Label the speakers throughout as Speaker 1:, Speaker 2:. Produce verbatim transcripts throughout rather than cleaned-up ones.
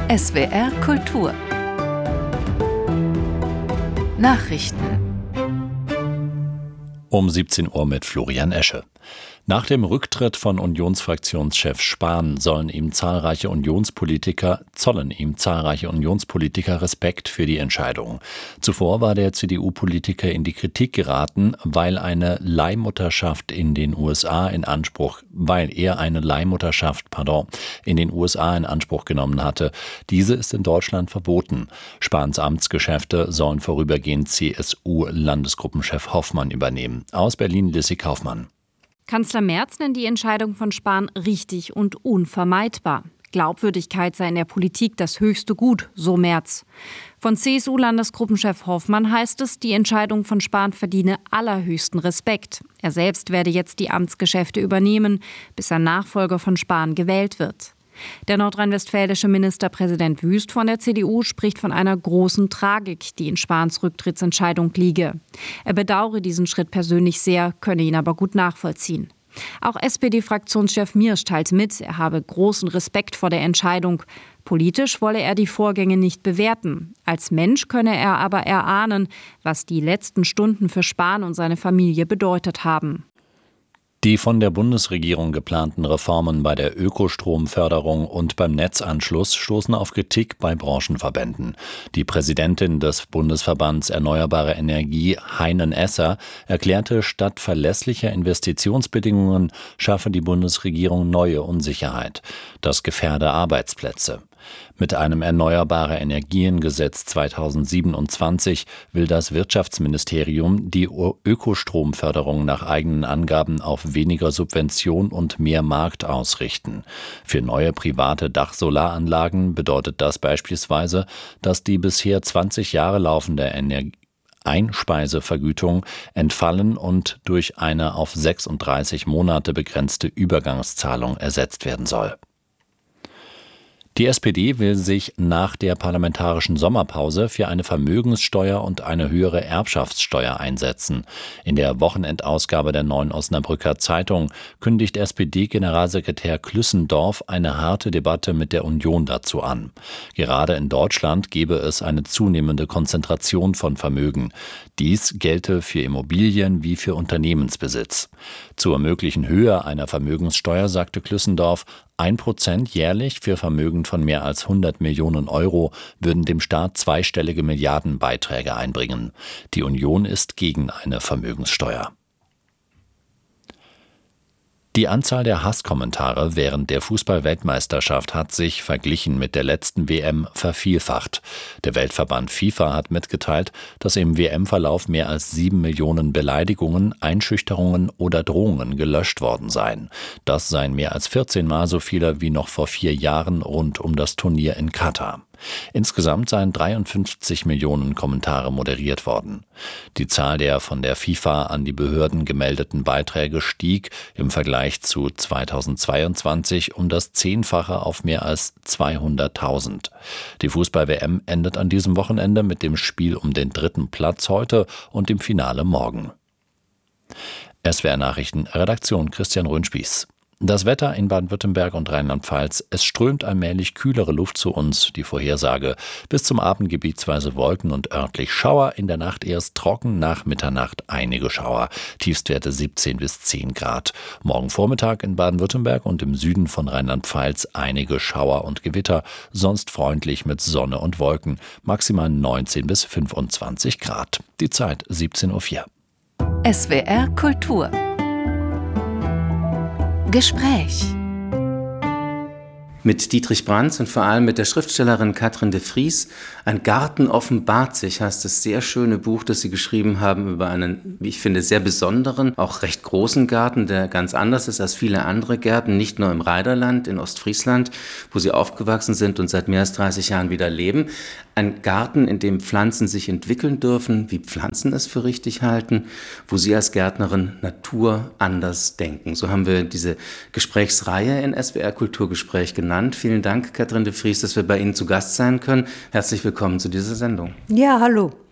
Speaker 1: S W R Kultur Nachrichten
Speaker 2: um siebzehn Uhr mit Florian Esche. Nach dem Rücktritt von Unionsfraktionschef Spahn sollen ihm zahlreiche Unionspolitiker, zollen ihm zahlreiche Unionspolitiker Respekt für die Entscheidung. Zuvor war der C D U-Politiker in die Kritik geraten, weil eine Leihmutterschaft in den U S A in Anspruch, weil er eine Leihmutterschaft, pardon, in den U S A in Anspruch genommen hatte. Diese ist in Deutschland verboten. Spahns Amtsgeschäfte sollen vorübergehend C S U-Landesgruppenchef Hoffmann übernehmen. Aus Berlin Lissy Kaufmann.
Speaker 3: Kanzler Merz nennt die Entscheidung von Spahn richtig und unvermeidbar. Glaubwürdigkeit sei in der Politik das höchste Gut, so Merz. Von C S U-Landesgruppenchef Hoffmann heißt es, die Entscheidung von Spahn verdiene allerhöchsten Respekt. Er selbst werde jetzt die Amtsgeschäfte übernehmen, bis ein Nachfolger von Spahn gewählt wird. Der nordrhein-westfälische Ministerpräsident Wüst von der C D U spricht von einer großen Tragik, die in Spahns Rücktrittsentscheidung liege. Er bedauere diesen Schritt persönlich sehr, könne ihn aber gut nachvollziehen. Auch S P D-Fraktionschef Miersch teilt mit, er habe großen Respekt vor der Entscheidung. Politisch wolle er die Vorgänge nicht bewerten. Als Mensch könne er aber erahnen, was die letzten Stunden für Spahn und seine Familie bedeutet haben.
Speaker 2: Die von der Bundesregierung geplanten Reformen bei der Ökostromförderung und beim Netzanschluss stoßen auf Kritik bei Branchenverbänden. Die Präsidentin des Bundesverbands Erneuerbare Energie, Heinen Esser, erklärte, statt verlässlicher Investitionsbedingungen schaffe die Bundesregierung neue Unsicherheit. Das gefährde Arbeitsplätze. Mit einem Erneuerbare Energien-Gesetz zweitausendsiebenundzwanzig will das Wirtschaftsministerium die Ökostromförderung nach eigenen Angaben auf weniger Subvention und mehr Markt ausrichten. Für neue private Dachsolaranlagen bedeutet das beispielsweise, dass die bisher zwanzig Jahre laufende Energie Einspeisevergütung entfallen und durch eine auf sechsunddreißig Monate begrenzte Übergangszahlung ersetzt werden soll. Die S P D will sich nach der parlamentarischen Sommerpause für eine Vermögenssteuer und eine höhere Erbschaftssteuer einsetzen. In der Wochenendausgabe der Neuen Osnabrücker Zeitung kündigt S P D-Generalsekretär Klüssendorf eine harte Debatte mit der Union dazu an. Gerade in Deutschland gebe es eine zunehmende Konzentration von Vermögen. Dies gelte für Immobilien wie für Unternehmensbesitz. Zur möglichen Höhe einer Vermögenssteuer sagte Klüssendorf, ein Prozent jährlich für Vermögen von mehr als hundert Millionen Euro würden dem Staat zweistellige Milliardenbeiträge einbringen. Die Union ist gegen eine Vermögenssteuer. Die Anzahl der Hasskommentare während der Fußball-Weltmeisterschaft hat sich, verglichen mit der letzten W M, vervielfacht. Der Weltverband FIFA hat mitgeteilt, dass im W M-Verlauf mehr als sieben Millionen Beleidigungen, Einschüchterungen oder Drohungen gelöscht worden seien. Das seien mehr als vierzehn Mal so viele wie noch vor vier Jahren rund um das Turnier in Katar. Insgesamt seien dreiundfünfzig Millionen Kommentare moderiert worden. Die Zahl der von der FIFA an die Behörden gemeldeten Beiträge stieg im Vergleich zu zweitausendzweiundzwanzig um das Zehnfache auf mehr als zweihunderttausend. Die Fußball-W M endet an diesem Wochenende mit dem Spiel um den dritten Platz heute und dem Finale morgen. S W R-Nachrichten, Redaktion Christian Röhnspieß. Das Wetter in Baden-Württemberg und Rheinland-Pfalz: Es strömt allmählich kühlere Luft zu uns. Die Vorhersage: bis zum Abend gebietsweise Wolken und örtlich Schauer. In der Nacht erst trocken, nach Mitternacht einige Schauer. Tiefstwerte siebzehn bis zehn Grad. Morgen Vormittag in Baden-Württemberg und im Süden von Rheinland-Pfalz einige Schauer und Gewitter. Sonst freundlich mit Sonne und Wolken. Maximal neunzehn bis fünfundzwanzig Grad. Die Zeit siebzehn Uhr vier.
Speaker 1: S W R Kultur Gespräch
Speaker 4: mit Dietrich Brandtz und vor allem mit der Schriftstellerin Katrin de Vries. Ein Garten offenbart sich heißt das sehr schöne Buch, das Sie geschrieben haben über einen, wie ich finde, sehr besonderen, auch recht großen Garten, der ganz anders ist als viele andere Gärten, nicht nur im Reiderland in Ostfriesland, wo Sie aufgewachsen sind und seit mehr als dreißig Jahren wieder leben. Ein Garten, in dem Pflanzen sich entwickeln dürfen, wie Pflanzen es für richtig halten, wo Sie als Gärtnerin Natur anders denken. So haben wir diese Gesprächsreihe in S W R Kulturgespräch genannt. Vielen Dank, Katrin de Vries, dass wir bei Ihnen zu Gast sein können. Herzlich willkommen zu dieser Sendung.
Speaker 5: Ja, hallo.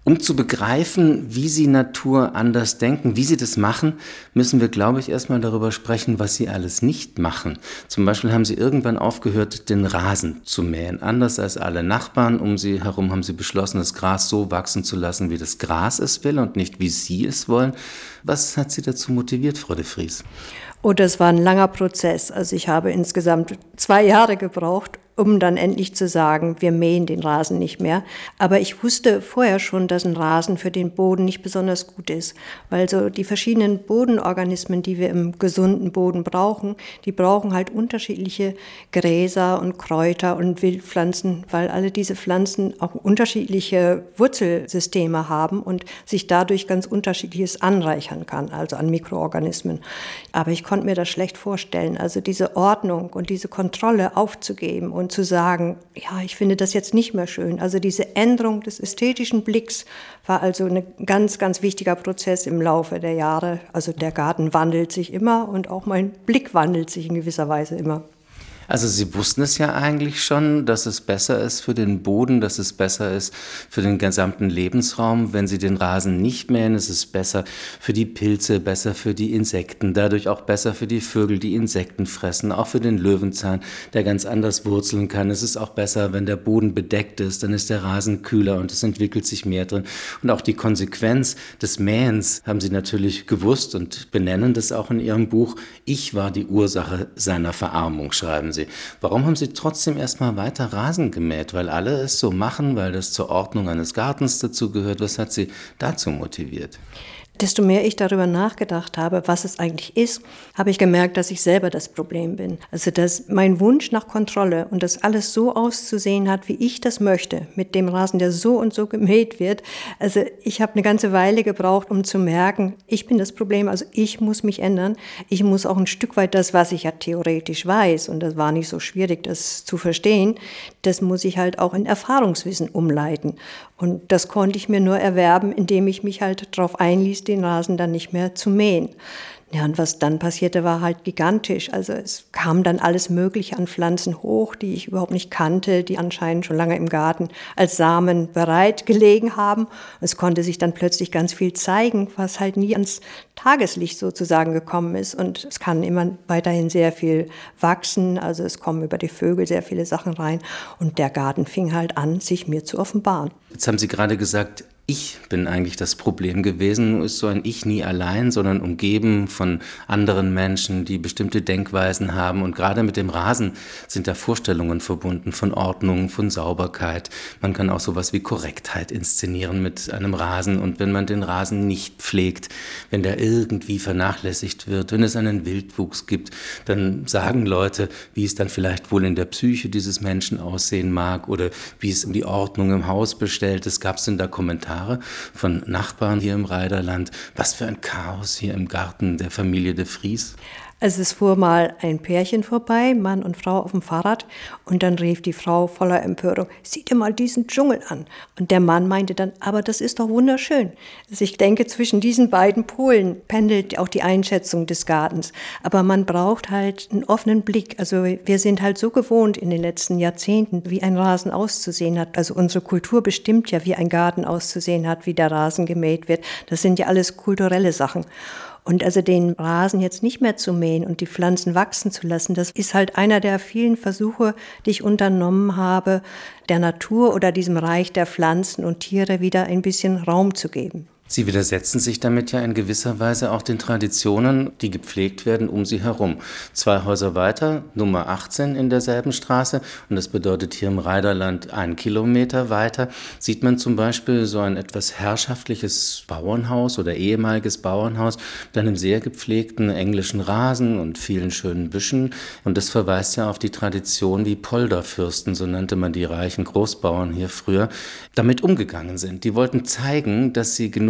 Speaker 4: Um zu begreifen, wie Sie Natur anders denken, wie Sie das machen, müssen wir, glaube ich, erstmal darüber sprechen, was Sie alles nicht machen. Zum Beispiel haben Sie irgendwann aufgehört, den Rasen zu mähen. Anders als alle Nachbarn um Sie herum haben Sie beschlossen, das Gras so wachsen zu lassen, wie das Gras es will und nicht, wie Sie es wollen. Was hat Sie dazu motiviert, Frau de Vries?
Speaker 5: Oh, das war ein langer Prozess. Also ich habe insgesamt zwei Jahre gebraucht, um dann endlich zu sagen, wir mähen den Rasen nicht mehr. Aber ich wusste vorher schon, dass ein Rasen für den Boden nicht besonders gut ist, weil so die verschiedenen Bodenorganismen, die wir im gesunden Boden brauchen, die brauchen halt unterschiedliche Gräser und Kräuter und Wildpflanzen, weil alle diese Pflanzen auch unterschiedliche Wurzelsysteme haben und sich dadurch ganz Unterschiedliches anreichern kann, also an Mikroorganismen. Aber ich konnte mir das schlecht vorstellen, also diese Ordnung und diese Kontrolle aufzugeben und zu sagen, ja, ich finde das jetzt nicht mehr schön. Also diese Änderung des ästhetischen Blicks war also ein ganz, ganz wichtiger Prozess im Laufe der Jahre. Also der Garten wandelt sich immer und auch mein Blick wandelt sich in gewisser Weise immer.
Speaker 4: Also Sie wussten es ja eigentlich schon, dass es besser ist für den Boden, dass es besser ist für den gesamten Lebensraum. Wenn Sie den Rasen nicht mähen, ist es besser für die Pilze, besser für die Insekten, dadurch auch besser für die Vögel, die Insekten fressen, auch für den Löwenzahn, der ganz anders wurzeln kann. Es ist auch besser, wenn der Boden bedeckt ist, dann ist der Rasen kühler und es entwickelt sich mehr drin. Und auch die Konsequenz des Mähens haben Sie natürlich gewusst und benennen das auch in Ihrem Buch. Ich war die Ursache seiner Verarmung, schreiben Sie. Warum haben Sie trotzdem erstmal weiter Rasen gemäht? Weil alle es so machen, weil das zur Ordnung eines Gartens dazugehört. Was hat Sie dazu motiviert?
Speaker 5: Desto mehr ich darüber nachgedacht habe, was es eigentlich ist, habe ich gemerkt, dass ich selber das Problem bin. Also dass mein Wunsch nach Kontrolle und dass alles so auszusehen hat, wie ich das möchte, mit dem Rasen, der so und so gemäht wird. Also ich habe eine ganze Weile gebraucht, um zu merken, ich bin das Problem, also ich muss mich ändern. Ich muss auch ein Stück weit das, was ich ja theoretisch weiß, und das war nicht so schwierig, das zu verstehen, das muss ich halt auch in Erfahrungswissen umleiten. Und das konnte ich mir nur erwerben, indem ich mich halt darauf einließ, den Rasen dann nicht mehr zu mähen. Ja, und was dann passierte, war halt gigantisch. Also es kam dann alles Mögliche an Pflanzen hoch, die ich überhaupt nicht kannte, die anscheinend schon lange im Garten als Samen bereit gelegen haben. Es konnte sich dann plötzlich ganz viel zeigen, was halt nie ans Tageslicht sozusagen gekommen ist. Und es kann immer weiterhin sehr viel wachsen. Also es kommen über die Vögel sehr viele Sachen rein. Und der Garten fing halt an, sich mir zu offenbaren.
Speaker 4: Jetzt haben Sie gerade gesagt, ich bin eigentlich das Problem gewesen. Nur ist so ein Ich nie allein, sondern umgeben von anderen Menschen, die bestimmte Denkweisen haben. Und gerade mit dem Rasen sind da Vorstellungen verbunden von Ordnung, von Sauberkeit. Man kann auch sowas wie Korrektheit inszenieren mit einem Rasen. Und wenn man den Rasen nicht pflegt, wenn der irgendwie vernachlässigt wird, wenn es einen Wildwuchs gibt, dann sagen Leute, wie es dann vielleicht wohl in der Psyche dieses Menschen aussehen mag oder wie es um die Ordnung im Haus bestellt ist. Gab es denn da Kommentare von Nachbarn hier im Reiderland? Was für ein Chaos hier im Garten der Familie de Vries?
Speaker 5: Also es fuhr mal ein Pärchen vorbei, Mann und Frau auf dem Fahrrad, und dann rief die Frau voller Empörung, sieh dir mal diesen Dschungel an. Und der Mann meinte dann, aber das ist doch wunderschön. Also ich denke, zwischen diesen beiden Polen pendelt auch die Einschätzung des Gartens. Aber man braucht halt einen offenen Blick. Also wir sind halt so gewohnt in den letzten Jahrzehnten, wie ein Rasen auszusehen hat. Also unsere Kultur bestimmt ja, wie ein Garten auszusehen hat, wie der Rasen gemäht wird. Das sind ja alles kulturelle Sachen. Und also den Rasen jetzt nicht mehr zu mähen und die Pflanzen wachsen zu lassen, das ist halt einer der vielen Versuche, die ich unternommen habe, der Natur oder diesem Reich der Pflanzen und Tiere wieder ein bisschen Raum zu geben.
Speaker 4: Sie widersetzen sich damit ja in gewisser Weise auch den Traditionen, die gepflegt werden um Sie herum. Zwei Häuser weiter, Nummer achtzehn in derselben Straße, und das bedeutet hier im Reiderland einen Kilometer weiter, sieht man zum Beispiel so ein etwas herrschaftliches Bauernhaus oder ehemaliges Bauernhaus mit einem sehr gepflegten englischen Rasen und vielen schönen Büschen. Und das verweist ja auf die Tradition, wie Polderfürsten, so nannte man die reichen Großbauern hier früher, damit umgegangen sind. Die wollten zeigen, dass sie genug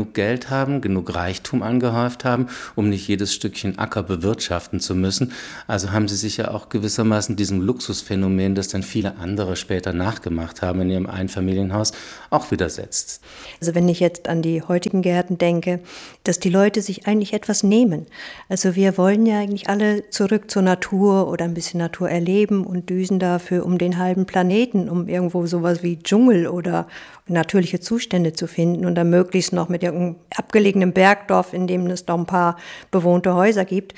Speaker 4: genug Geld haben, genug Reichtum angehäuft haben, um nicht jedes Stückchen Acker bewirtschaften zu müssen. Also haben sie sich ja auch gewissermaßen diesem Luxusphänomen, das dann viele andere später nachgemacht haben in ihrem Einfamilienhaus, auch widersetzt.
Speaker 5: Also wenn ich jetzt an die heutigen Gärten denke, dass die Leute sich eigentlich etwas nehmen. Also wir wollen ja eigentlich alle zurück zur Natur oder ein bisschen Natur erleben und düsen dafür um den halben Planeten, um irgendwo sowas wie Dschungel oder natürliche Zustände zu finden und dann möglichst noch mit irgendeinem abgelegenen Bergdorf, in dem es noch ein paar bewohnte Häuser gibt.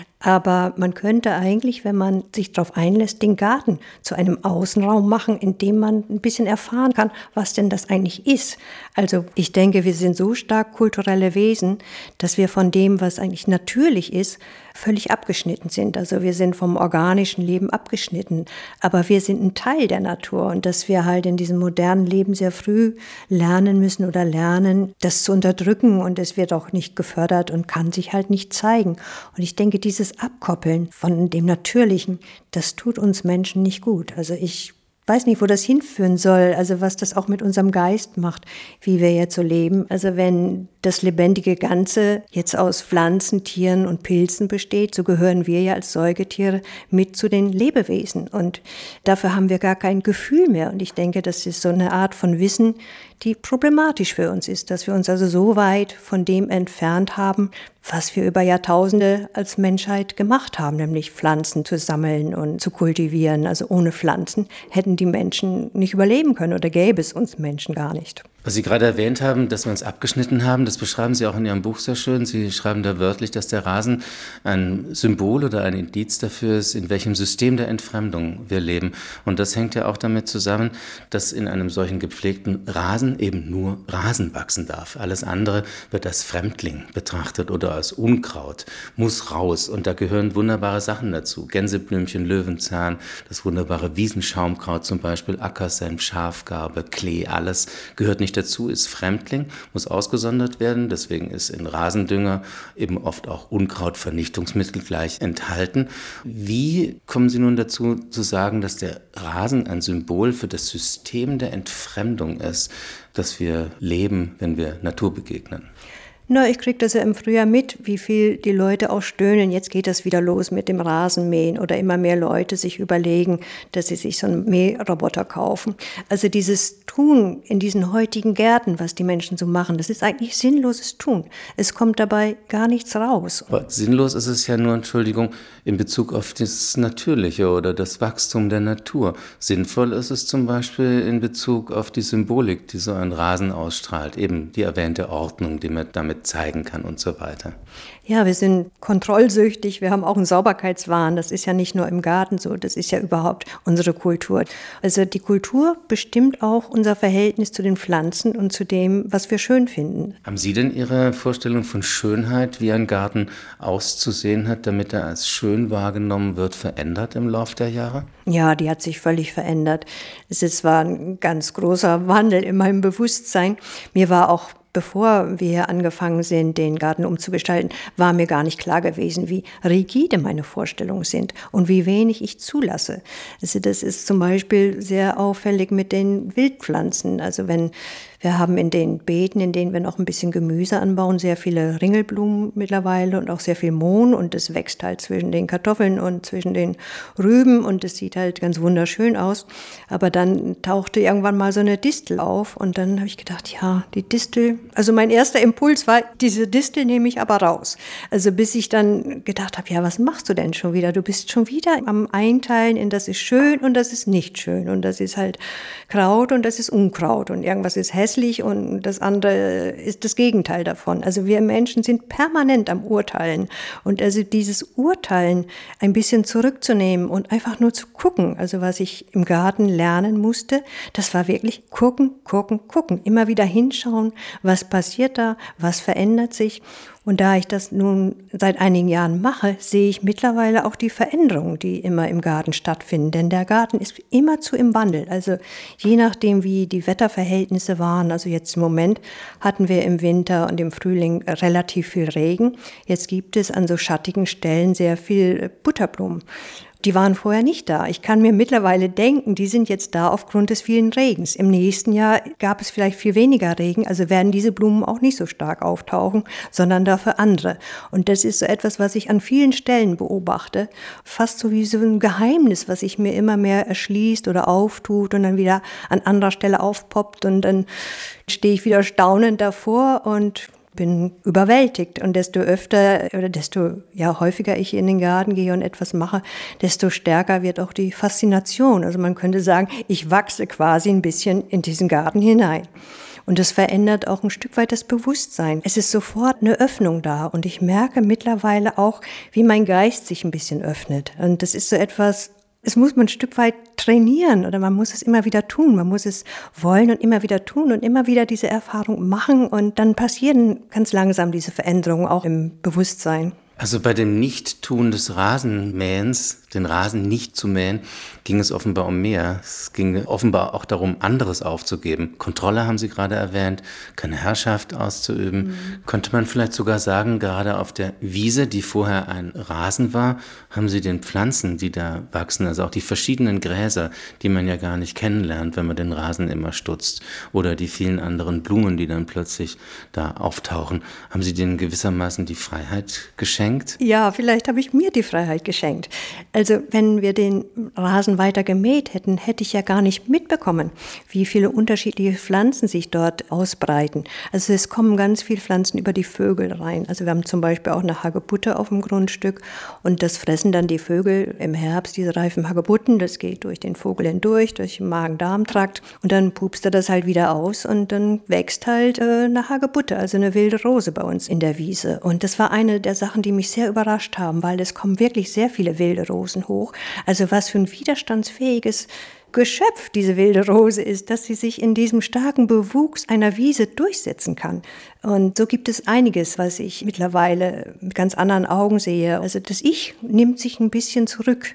Speaker 5: Aber man könnte eigentlich, wenn man sich darauf einlässt, den Garten zu einem Außenraum machen, in dem man ein bisschen erfahren kann, was denn das eigentlich ist. Also ich denke, wir sind so stark kulturelle Wesen, dass wir von dem, was eigentlich natürlich ist, völlig abgeschnitten sind. Also wir sind vom organischen Leben abgeschnitten, aber wir sind ein Teil der Natur und dass wir halt in diesem modernen Leben sehr früh lernen müssen oder lernen, das zu unterdrücken und es wird auch nicht gefördert und kann sich halt nicht zeigen. Und ich denke, dieses Abkoppeln von dem Natürlichen, das tut uns Menschen nicht gut. Also ich weiß nicht, wo das hinführen soll, also was das auch mit unserem Geist macht, wie wir jetzt so leben. Also wenn das lebendige Ganze jetzt aus Pflanzen, Tieren und Pilzen besteht, so gehören wir ja als Säugetiere mit zu den Lebewesen. Und dafür haben wir gar kein Gefühl mehr. Und ich denke, das ist so eine Art von Wissen, die problematisch für uns ist, dass wir uns also so weit von dem entfernt haben, was wir über Jahrtausende als Menschheit gemacht haben, nämlich Pflanzen zu sammeln und zu kultivieren. Also ohne Pflanzen hätten die Menschen nicht überleben können oder gäbe es uns Menschen gar nicht.
Speaker 4: Was Sie gerade erwähnt haben, dass wir uns abgeschnitten haben, das beschreiben Sie auch in Ihrem Buch sehr schön. Sie schreiben da wörtlich, dass der Rasen ein Symbol oder ein Indiz dafür ist, in welchem System der Entfremdung wir leben. Und das hängt ja auch damit zusammen, dass in einem solchen gepflegten Rasen eben nur Rasen wachsen darf. Alles andere wird als Fremdling betrachtet oder als Unkraut, muss raus. Und da gehören wunderbare Sachen dazu. Gänseblümchen, Löwenzahn, das wunderbare Wiesenschaumkraut zum Beispiel, Ackersenf, Schafgarbe, Klee, alles gehört nicht dazu, ist Fremdling, muss ausgesondert werden. Deswegen ist in Rasendünger eben oft auch Unkrautvernichtungsmittel gleich enthalten. Wie kommen Sie nun dazu zu sagen, dass der Rasen ein Symbol für das System der Entfremdung ist, das wir leben, wenn wir Natur begegnen?
Speaker 5: Na, ich kriege das ja im Frühjahr mit, wie viel die Leute auch stöhnen. Jetzt geht das wieder los mit dem Rasenmähen oder immer mehr Leute sich überlegen, dass sie sich so einen Mähroboter kaufen. Also dieses Tun in diesen heutigen Gärten, was die Menschen so machen, das ist eigentlich sinnloses Tun. Es kommt dabei gar nichts raus.
Speaker 4: Aber sinnlos ist es ja nur, Entschuldigung, in Bezug auf das Natürliche oder das Wachstum der Natur. Sinnvoll ist es zum Beispiel in Bezug auf die Symbolik, die so ein Rasen ausstrahlt, eben die erwähnte Ordnung, die man damit zeigen kann und so weiter.
Speaker 5: Ja, wir sind kontrollsüchtig, wir haben auch einen Sauberkeitswahn. Das ist ja nicht nur im Garten so, das ist ja überhaupt unsere Kultur. Also die Kultur bestimmt auch unser Verhältnis zu den Pflanzen und zu dem, was wir schön finden.
Speaker 4: Haben Sie denn Ihre Vorstellung von Schönheit, wie ein Garten auszusehen hat, damit er als schön wahrgenommen wird, verändert im Laufe der Jahre?
Speaker 5: Ja, die hat sich völlig verändert. Es ist zwar ein ganz großer Wandel in meinem Bewusstsein. Mir war auch, bevor wir angefangen sind, den Garten umzugestalten, war mir gar nicht klar gewesen, wie rigide meine Vorstellungen sind und wie wenig ich zulasse. Also das ist zum Beispiel sehr auffällig mit den Wildpflanzen. Also wenn wir haben in den Beeten, in denen wir noch ein bisschen Gemüse anbauen, sehr viele Ringelblumen mittlerweile und auch sehr viel Mohn und es wächst halt zwischen den Kartoffeln und zwischen den Rüben und es sieht halt ganz wunderschön aus. Aber dann tauchte irgendwann mal so eine Distel auf und dann habe ich gedacht, ja, die Distel, also mein erster Impuls war, diese Distel nehme ich aber raus. Also bis ich dann gedacht habe, ja, was machst du denn schon wieder? Du bist schon wieder am Einteilen in das ist schön und das ist nicht schön und das ist halt Kraut und das ist Unkraut und irgendwas ist hässlich und das andere ist das Gegenteil davon. Also wir Menschen sind permanent am Urteilen und also dieses Urteilen ein bisschen zurückzunehmen und einfach nur zu gucken, also was ich im Garten lernen musste, das war wirklich gucken, gucken, gucken, immer wieder hinschauen, was passiert da, was verändert sich. Und da ich das nun seit einigen Jahren mache, sehe ich mittlerweile auch die Veränderungen, die immer im Garten stattfinden. Denn der Garten ist immerzu im Wandel. Also je nachdem, wie die Wetterverhältnisse waren. Also jetzt im Moment hatten wir im Winter und im Frühling relativ viel Regen. Jetzt gibt es an so schattigen Stellen sehr viel Butterblumen. Die waren vorher nicht da. Ich kann mir mittlerweile denken, die sind jetzt da aufgrund des vielen Regens. Im nächsten Jahr gab es vielleicht viel weniger Regen, also werden diese Blumen auch nicht so stark auftauchen, sondern dafür andere. Und das ist so etwas, was ich an vielen Stellen beobachte, fast so wie so ein Geheimnis, was sich mir immer mehr erschließt oder auftut und dann wieder an anderer Stelle aufpoppt und dann stehe ich wieder staunend davor und bin überwältigt. Und desto öfter oder desto ja, häufiger ich in den Garten gehe und etwas mache, desto stärker wird auch die Faszination. Also man könnte sagen, ich wachse quasi ein bisschen in diesen Garten hinein. Und das verändert auch ein Stück weit das Bewusstsein. Es ist sofort eine Öffnung da. Und ich merke mittlerweile auch, wie mein Geist sich ein bisschen öffnet. Und das ist so etwas, es muss man ein Stück weit trainieren oder man muss es immer wieder tun. Man muss es wollen und immer wieder tun und immer wieder diese Erfahrung machen. Und dann passieren ganz langsam diese Veränderungen auch im Bewusstsein.
Speaker 4: Also bei dem Nicht-Tun des Rasenmähens, den Rasen nicht zu mähen, ging es offenbar um mehr. Es ging offenbar auch darum, anderes aufzugeben. Kontrolle haben Sie gerade erwähnt, keine Herrschaft auszuüben. Mhm. Könnte man vielleicht sogar sagen, gerade auf der Wiese, die vorher ein Rasen war, haben Sie den Pflanzen, die da wachsen, also auch die verschiedenen Gräser, die man ja gar nicht kennenlernt, wenn man den Rasen immer stutzt, oder die vielen anderen Blumen, die dann plötzlich da auftauchen, haben Sie denen gewissermaßen die Freiheit geschenkt?
Speaker 5: Ja, vielleicht habe ich mir die Freiheit geschenkt. Also wenn wir den Rasen weiter gemäht hätten, hätte ich ja gar nicht mitbekommen, wie viele unterschiedliche Pflanzen sich dort ausbreiten. Also es kommen ganz viele Pflanzen über die Vögel rein. Also wir haben zum Beispiel auch eine Hagebutte auf dem Grundstück und das fressen dann die Vögel im Herbst, diese reifen Hagebutten. Das geht durch den Vogel hindurch, durch den Magen-Darm-Trakt und dann pupst er das halt wieder aus und dann wächst halt äh, eine Hagebutte, also eine wilde Rose bei uns in der Wiese. Und das war eine der Sachen, die mich sehr überrascht haben, weil es kommen wirklich sehr viele wilde Rosen hoch. Also was für ein widerstandsfähiges Geschöpf diese wilde Rose ist, dass sie sich in diesem starken Bewuchs einer Wiese durchsetzen kann. Und so gibt es einiges, was ich mittlerweile mit ganz anderen Augen sehe. Also das Ich nimmt sich ein bisschen zurück.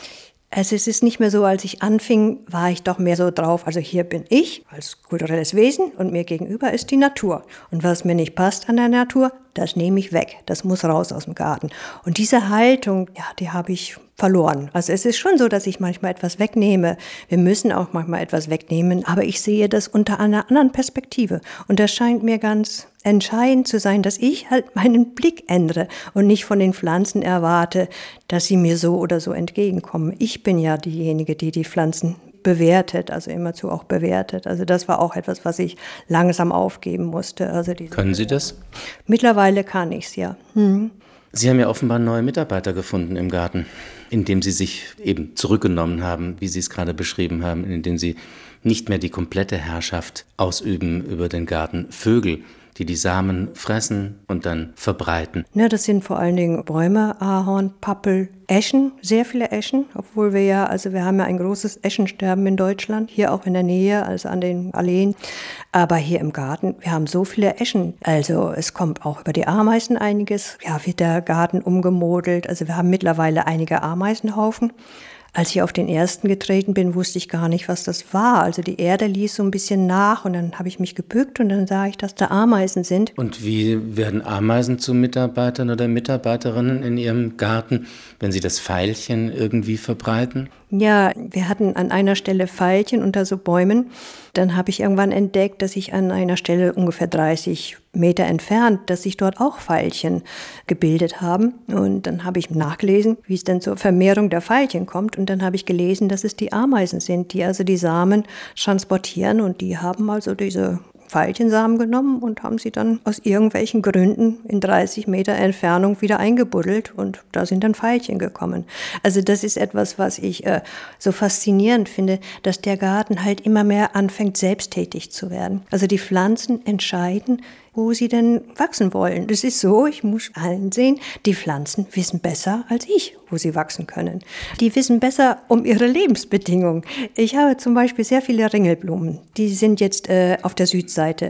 Speaker 5: Also es ist nicht mehr so, als ich anfing, war ich doch mehr so drauf, also hier bin ich als kulturelles Wesen und mir gegenüber ist die Natur. Und was mir nicht passt an der Natur, das nehme ich weg, das muss raus aus dem Garten. Und diese Haltung, ja, die habe ich verloren. Also es ist schon so, dass ich manchmal etwas wegnehme. Wir müssen auch manchmal etwas wegnehmen, aber ich sehe das unter einer anderen Perspektive. Und das scheint mir ganz entscheidend zu sein, dass ich halt meinen Blick ändere und nicht von den Pflanzen erwarte, dass sie mir so oder so entgegenkommen. Ich bin ja diejenige, die die Pflanzen bewertet, also immerzu auch bewertet. Also das war auch etwas, was ich langsam aufgeben musste. Also
Speaker 4: Können Sie das?
Speaker 5: Mittlerweile kann ich es, ja. Hm.
Speaker 4: Sie haben ja offenbar neue Mitarbeiter gefunden im Garten, indem Sie sich eben zurückgenommen haben, wie Sie es gerade beschrieben haben, indem Sie nicht mehr die komplette Herrschaft ausüben über den Garten. Vögel, die die Samen fressen und dann verbreiten.
Speaker 5: Ja, das sind vor allen Dingen Bäume, Ahorn, Pappel, Eschen, sehr viele Eschen, obwohl wir ja, also wir haben ja ein großes Eschensterben in Deutschland, hier auch in der Nähe, also an den Alleen, aber hier im Garten, wir haben so viele Eschen, also es kommt auch über die Ameisen einiges, ja, wird der Garten umgemodelt, also wir haben mittlerweile einige Ameisenhaufen. Als ich auf den ersten getreten bin, wusste ich gar nicht, was das war. Also die Erde ließ so ein bisschen nach und dann habe ich mich gebückt und dann sah ich, dass da Ameisen sind.
Speaker 4: Und wie werden Ameisen zu Mitarbeitern oder Mitarbeiterinnen in Ihrem Garten, wenn Sie das Veilchen irgendwie verbreiten?
Speaker 5: Ja, wir hatten an einer Stelle Veilchen unter so Bäumen. Dann habe ich irgendwann entdeckt, dass ich an einer Stelle ungefähr dreißig Meter entfernt, dass sich dort auch Veilchen gebildet haben. Und dann habe ich nachgelesen, wie es denn zur Vermehrung der Veilchen kommt. Und dann habe ich gelesen, dass es die Ameisen sind, die also die Samen transportieren. Und die haben also diese Veilchensamen genommen und haben sie dann aus irgendwelchen Gründen in dreißig Meter Entfernung wieder eingebuddelt und da sind dann Veilchen gekommen. Also das ist etwas, was ich äh, so faszinierend finde, dass der Garten halt immer mehr anfängt, selbsttätig zu werden. Also die Pflanzen entscheiden, wo sie denn wachsen wollen. Das ist so, ich muss allen sehen, die Pflanzen wissen besser als ich, wo sie wachsen können. Die wissen besser um ihre Lebensbedingungen. Ich habe zum Beispiel sehr viele Ringelblumen. Die sind jetzt äh, auf der Südseite.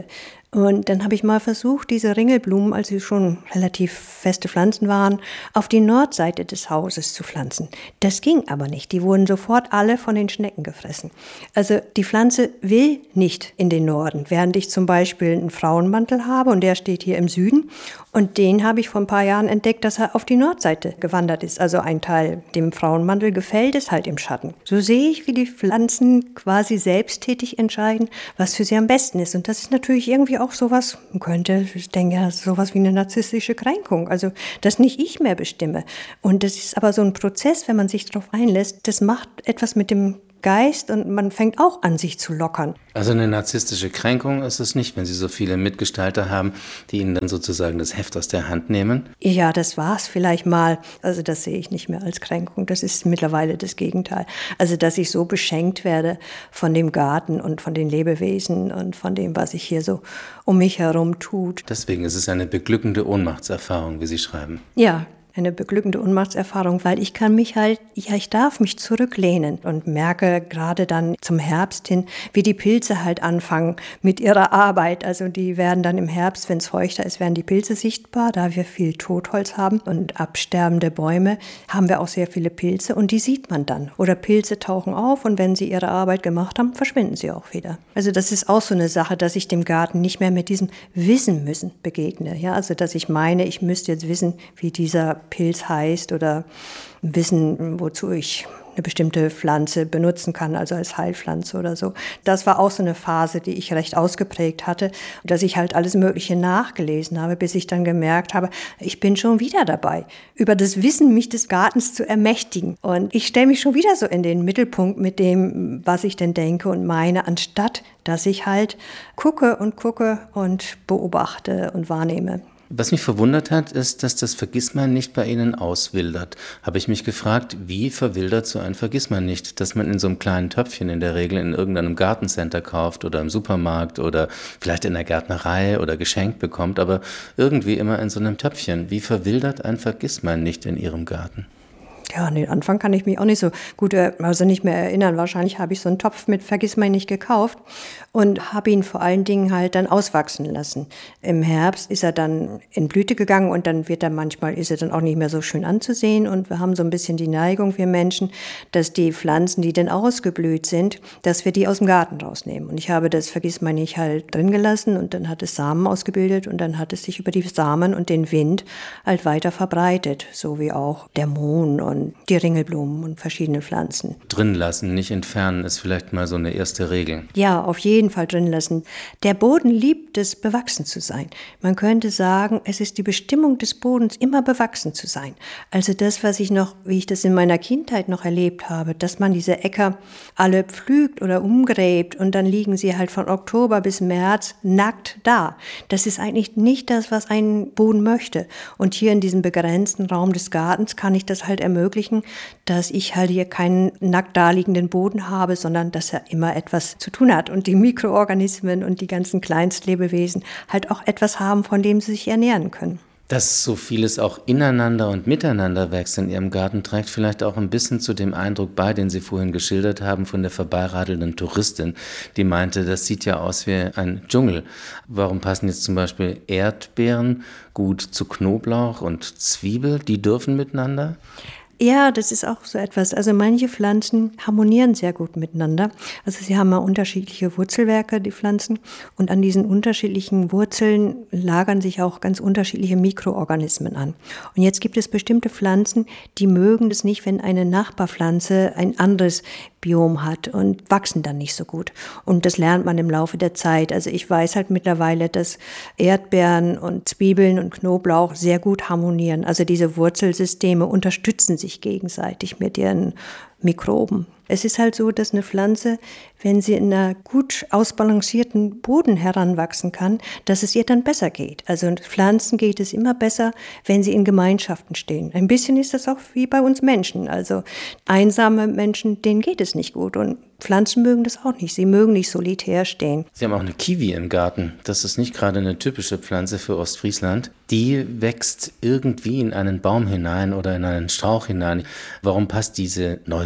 Speaker 5: Und dann habe ich mal versucht, diese Ringelblumen, als sie schon relativ feste Pflanzen waren, auf die Nordseite des Hauses zu pflanzen. Das ging aber nicht. Die wurden sofort alle von den Schnecken gefressen. Also die Pflanze will nicht in den Norden, während ich zum Beispiel einen Frauenmantel habe und der steht hier im Süden. Und den habe ich vor ein paar Jahren entdeckt, dass er auf die Nordseite gewandert ist. Also ein Teil dem Frauenmantel gefällt, ist halt im Schatten. So sehe ich, wie die Pflanzen quasi selbsttätig entscheiden, was für sie am besten ist. Und das ist natürlich irgendwie auch sowas, man könnte, ich denke ja, sowas wie eine narzisstische Kränkung. Also, dass nicht ich mehr bestimme. Und das ist aber so ein Prozess, wenn man sich darauf einlässt, das macht etwas mit dem Geist und man fängt auch an, sich zu lockern.
Speaker 4: Also eine narzisstische Kränkung ist es nicht, wenn Sie so viele Mitgestalter haben, die Ihnen dann sozusagen das Heft aus der Hand nehmen?
Speaker 5: Ja, das war es vielleicht mal. Also das sehe ich nicht mehr als Kränkung. Das ist mittlerweile das Gegenteil. Also dass ich so beschenkt werde von dem Garten und von den Lebewesen und von dem, was sich hier so um mich herum tut.
Speaker 4: Deswegen ist es eine beglückende Ohnmachtserfahrung, wie Sie schreiben.
Speaker 5: Ja. Eine beglückende Ohnmachtserfahrung, weil ich kann mich halt, ja, ich darf mich zurücklehnen und merke gerade dann zum Herbst hin, wie die Pilze halt anfangen mit ihrer Arbeit. Also die werden dann im Herbst, wenn es feuchter ist, werden die Pilze sichtbar, da wir viel Totholz haben und absterbende Bäume, haben wir auch sehr viele Pilze und die sieht man dann. Oder Pilze tauchen auf und wenn sie ihre Arbeit gemacht haben, verschwinden sie auch wieder. Also das ist auch so eine Sache, dass ich dem Garten nicht mehr mit diesem Wissen müssen begegne. Ja, also dass ich meine, ich müsste jetzt wissen, wie dieser Pilz heißt oder wissen, wozu ich eine bestimmte Pflanze benutzen kann, also als Heilpflanze oder so. Das war auch so eine Phase, die ich recht ausgeprägt hatte, dass ich halt alles Mögliche nachgelesen habe, bis ich dann gemerkt habe, ich bin schon wieder dabei, über das Wissen mich des Gartens zu ermächtigen. Und ich stelle mich schon wieder so in den Mittelpunkt mit dem, was ich denn denke und meine, anstatt dass ich halt gucke und gucke und beobachte und wahrnehme.
Speaker 4: Was mich verwundert hat, ist, dass das Vergissmeinnicht bei Ihnen auswildert. Habe ich mich gefragt, wie verwildert so ein Vergissmeinnicht, das man in so einem kleinen Töpfchen in der Regel in irgendeinem Gartencenter kauft oder im Supermarkt oder vielleicht in der Gärtnerei oder geschenkt bekommt, aber irgendwie immer in so einem Töpfchen. Wie verwildert ein Vergissmeinnicht in Ihrem Garten?
Speaker 5: Ja, an den Anfang kann ich mich auch nicht so gut, also nicht mehr erinnern. Wahrscheinlich habe ich so einen Topf mit Vergissmeinnicht gekauft und habe ihn vor allen Dingen halt dann auswachsen lassen. Im Herbst ist er dann in Blüte gegangen und dann wird er manchmal, ist er dann auch nicht mehr so schön anzusehen und wir haben so ein bisschen die Neigung, wir Menschen, dass die Pflanzen, die dann ausgeblüht sind, dass wir die aus dem Garten rausnehmen. Und ich habe das Vergissmeinnicht halt drin gelassen und dann hat es Samen ausgebildet und dann hat es sich über die Samen und den Wind halt weiter verbreitet, so wie auch der Mohn und die Ringelblumen und verschiedene Pflanzen.
Speaker 4: Drin lassen, nicht entfernen, ist vielleicht mal so eine erste Regel.
Speaker 5: Ja, auf jeden Fall drin lassen. Der Boden liebt es, bewachsen zu sein. Man könnte sagen, es ist die Bestimmung des Bodens, immer bewachsen zu sein. Also das, was ich noch, wie ich das in meiner Kindheit noch erlebt habe, dass man diese Äcker alle pflügt oder umgräbt und dann liegen sie halt von Oktober bis März nackt da. Das ist eigentlich nicht das, was ein Boden möchte. Und hier in diesem begrenzten Raum des Gartens kann ich das halt ermöglichen, dass ich halt hier keinen nackt daliegenden Boden habe, sondern dass er immer etwas zu tun hat und die Mikroorganismen und die ganzen Kleinstlebewesen halt auch etwas haben, von dem sie sich ernähren können.
Speaker 4: Dass so vieles auch ineinander und miteinander wächst in Ihrem Garten, trägt vielleicht auch ein bisschen zu dem Eindruck bei, den Sie vorhin geschildert haben von der vorbeiradelnden Touristin, die meinte, das sieht ja aus wie ein Dschungel. Warum passen jetzt zum Beispiel Erdbeeren gut zu Knoblauch und Zwiebel? Die dürfen miteinander?
Speaker 5: Ja, das ist auch so etwas. Also manche Pflanzen harmonieren sehr gut miteinander. Also sie haben mal unterschiedliche Wurzelwerke, die Pflanzen. Und an diesen unterschiedlichen Wurzeln lagern sich auch ganz unterschiedliche Mikroorganismen an. Und jetzt gibt es bestimmte Pflanzen, die mögen das nicht, wenn eine Nachbarpflanze ein anderes Biom hat und wachsen dann nicht so gut. Und das lernt man im Laufe der Zeit. Also ich weiß halt mittlerweile, dass Erdbeeren und Zwiebeln und Knoblauch sehr gut harmonieren. Also diese Wurzelsysteme unterstützen sich gegenseitig mit ihren Mikroben. Es ist halt so, dass eine Pflanze, wenn sie in einer gut ausbalancierten Boden heranwachsen kann, dass es ihr dann besser geht. Also Pflanzen geht es immer besser, wenn sie in Gemeinschaften stehen. Ein bisschen ist das auch wie bei uns Menschen. Also einsame Menschen, denen geht es nicht gut und Pflanzen mögen das auch nicht. Sie mögen nicht solitär stehen.
Speaker 4: Sie haben auch eine Kiwi im Garten. Das ist nicht gerade eine typische Pflanze für Ostfriesland. Die wächst irgendwie in einen Baum hinein oder in einen Strauch hinein. Warum passt diese neu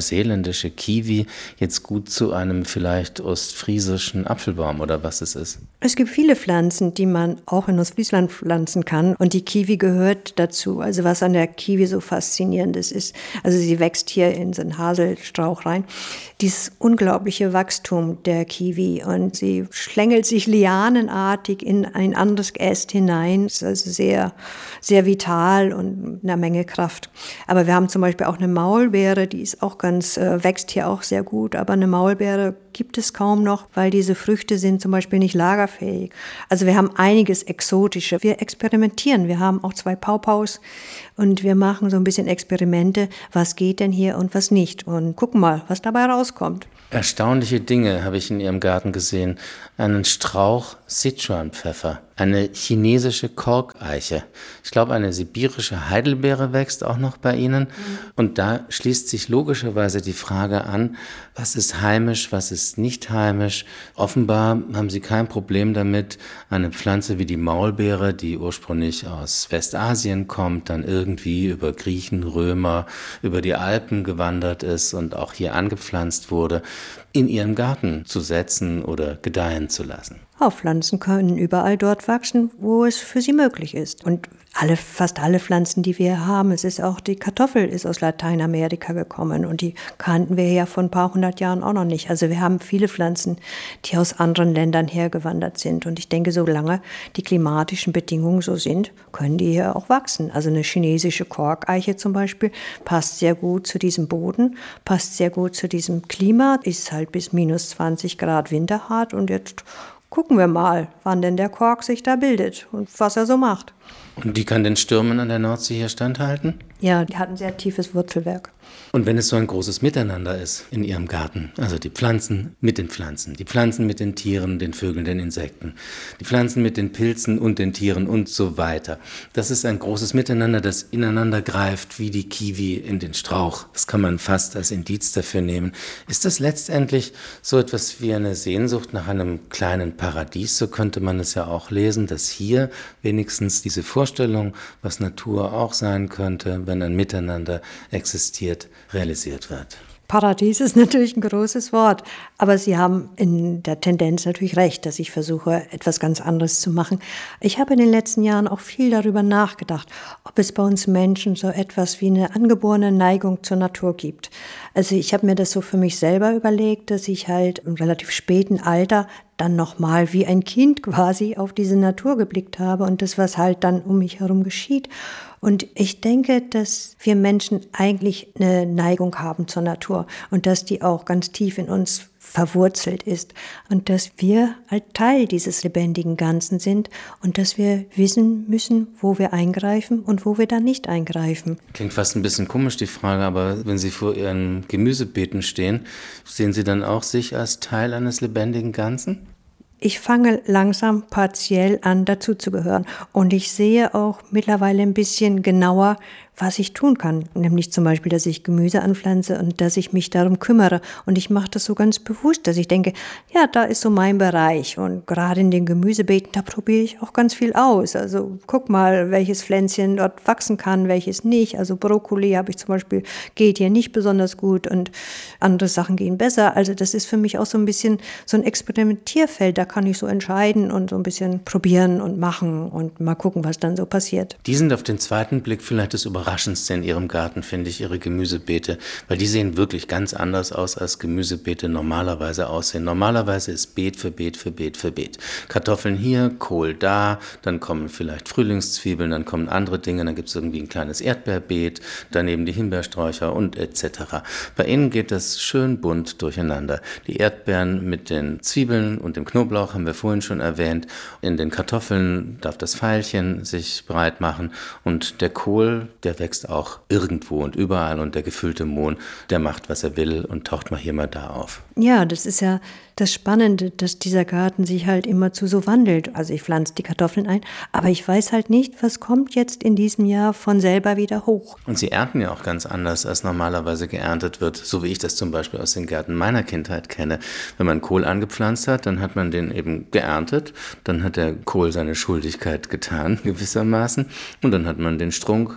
Speaker 4: neuseeländische Kiwi jetzt gut zu einem vielleicht ostfriesischen Apfelbaum oder was es ist?
Speaker 5: Es gibt viele Pflanzen, die man auch in Ostfriesland pflanzen kann und die Kiwi gehört dazu. Also was an der Kiwi so faszinierend ist, ist, also sie wächst hier in so einen Haselstrauch rein, dieses unglaubliche Wachstum der Kiwi und sie schlängelt sich lianenartig in ein anderes Geäst hinein. Es ist also sehr, sehr vital und eine Menge Kraft. Aber wir haben zum Beispiel auch eine Maulbeere, die ist auch ganz, äh, wächst hier auch sehr gut, aber eine Maulbeere gibt es kaum noch, weil diese Früchte sind zum Beispiel nicht lagerfähig. Also wir haben einiges Exotische. Wir experimentieren. Wir haben auch zwei Paupaus und wir machen so ein bisschen Experimente. Was geht denn hier und was nicht? Und gucken mal, was dabei rauskommt.
Speaker 4: Erstaunliche Dinge habe ich in Ihrem Garten gesehen. Einen Strauch Sichuan-Pfeffer, eine chinesische Korkeiche. Ich glaube, eine sibirische Heidelbeere wächst auch noch bei Ihnen. Mhm. Und da schließt sich logischerweise die Frage an, was ist heimisch, was ist nicht heimisch. Offenbar haben Sie kein Problem damit, eine Pflanze wie die Maulbeere, die ursprünglich aus Westasien kommt, dann irgendwie über Griechen, Römer, über die Alpen gewandert ist und auch hier angepflanzt wurde, in Ihren Garten zu setzen oder gedeihen zu lassen.
Speaker 5: Auch Pflanzen können überall dort wachsen, wo es für sie möglich ist. Und alle, fast alle Pflanzen, die wir haben, es ist auch die Kartoffel ist aus Lateinamerika gekommen und die kannten wir ja vor ein paar hundert Jahren auch noch nicht. Also wir haben viele Pflanzen, die aus anderen Ländern hergewandert sind. Und ich denke, solange die klimatischen Bedingungen so sind, können die hier auch wachsen. Also eine chinesische Korkeiche zum Beispiel passt sehr gut zu diesem Boden, passt sehr gut zu diesem Klima, ist halt bis minus zwanzig Grad winterhart und jetzt gucken wir mal, wann denn der Kork sich da bildet und was er so macht.
Speaker 4: Und die kann den Stürmen an der Nordsee hier standhalten?
Speaker 5: Ja, die hat ein sehr tiefes Wurzelwerk.
Speaker 4: Und wenn es so ein großes Miteinander ist in Ihrem Garten, also die Pflanzen mit den Pflanzen, die Pflanzen mit den Tieren, den Vögeln, den Insekten, die Pflanzen mit den Pilzen und den Tieren und so weiter. Das ist ein großes Miteinander, das ineinander greift wie die Kiwi in den Strauch. Das kann man fast als Indiz dafür nehmen. Ist das letztendlich so etwas wie eine Sehnsucht nach einem kleinen Paradies? So könnte man es ja auch lesen, dass hier wenigstens diese Vorstellung, was Natur auch sein könnte, wenn ein Miteinander existiert, realisiert wird.
Speaker 5: Paradies ist natürlich ein großes Wort, aber Sie haben in der Tendenz natürlich recht, dass ich versuche, etwas ganz anderes zu machen. Ich habe in den letzten Jahren auch viel darüber nachgedacht, ob es bei uns Menschen so etwas wie eine angeborene Neigung zur Natur gibt. Also ich habe mir das so für mich selber überlegt, dass ich halt im relativ späten Alter dann nochmal wie ein Kind quasi auf diese Natur geblickt habe und das, was halt dann um mich herum geschieht. Und ich denke, dass wir Menschen eigentlich eine Neigung haben zur Natur und dass die auch ganz tief in uns verwurzelt ist und dass wir ein Teil dieses lebendigen Ganzen sind und dass wir wissen müssen, wo wir eingreifen und wo wir dann nicht eingreifen.
Speaker 4: Klingt fast ein bisschen komisch, die Frage, aber wenn Sie vor Ihren Gemüsebeeten stehen, sehen Sie dann auch sich als Teil eines lebendigen Ganzen?
Speaker 5: Ich fange langsam partiell an, dazuzugehören. Und ich sehe auch mittlerweile ein bisschen genauer, was ich tun kann. Nämlich zum Beispiel, dass ich Gemüse anpflanze und dass ich mich darum kümmere. Und ich mache das so ganz bewusst, dass ich denke, ja, da ist so mein Bereich. Und gerade in den Gemüsebeeten, da probiere ich auch ganz viel aus. Also guck mal, welches Pflänzchen dort wachsen kann, welches nicht. Also Brokkoli habe ich zum Beispiel, geht hier nicht besonders gut und andere Sachen gehen besser. Also das ist für mich auch so ein bisschen so ein Experimentierfeld. Da kann ich so entscheiden und so ein bisschen probieren und machen und mal gucken, was dann so passiert.
Speaker 4: Die sind auf den zweiten Blick vielleicht das Überraschendste in Ihrem Garten, finde ich, Ihre Gemüsebeete, weil die sehen wirklich ganz anders aus, als Gemüsebeete normalerweise aussehen. Normalerweise ist Beet für Beet für Beet für Beet. Kartoffeln hier, Kohl da, dann kommen vielleicht Frühlingszwiebeln, dann kommen andere Dinge, dann gibt es irgendwie ein kleines Erdbeerbeet, daneben die Himbeersträucher und et cetera. Bei Ihnen geht das schön bunt durcheinander. Die Erdbeeren mit den Zwiebeln und dem Knoblauch haben wir vorhin schon erwähnt. In den Kartoffeln darf das Veilchen sich breit machen und der Kohl, der wächst auch irgendwo und überall und der gefüllte Mohn, der macht, was er will und taucht mal hier mal da auf.
Speaker 5: Ja, das ist ja das Spannende, dass dieser Garten sich halt immerzu so wandelt. Also ich pflanze die Kartoffeln ein, aber ich weiß halt nicht, was kommt jetzt in diesem Jahr von selber wieder hoch.
Speaker 4: Und Sie ernten ja auch ganz anders, als normalerweise geerntet wird, so wie ich das zum Beispiel aus den Gärten meiner Kindheit kenne. Wenn man Kohl angepflanzt hat, dann hat man den eben geerntet, dann hat der Kohl seine Schuldigkeit getan, gewissermaßen, und dann hat man den Strunk aus dem Boden